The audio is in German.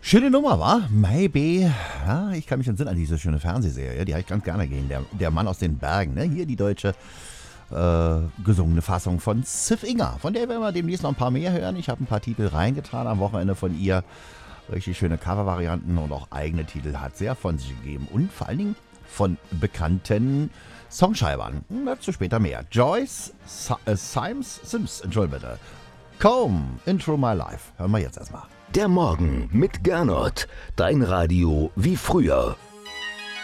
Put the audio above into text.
Schöne Nummer, wa? Maybe. Ja, ich kann mich entsinnen an diese schöne Fernsehserie, die habe ich ganz gerne gesehen. Der Mann aus den Bergen, ne? Hier die deutsche gesungene Fassung von Ziff Inga. Von der werden wir demnächst noch ein paar mehr hören. Ich habe ein paar Titel reingetan am Wochenende von ihr. Richtig schöne Covervarianten und auch eigene Titel hat sehr von sich gegeben. Und vor allen Dingen von bekannten Songschreibern. Dazu später mehr. Joyce Sims, Entschuldigung bitte. Comb Into My Life. Hören wir jetzt erstmal. Der Morgen mit Gernot. Dein Radio wie früher.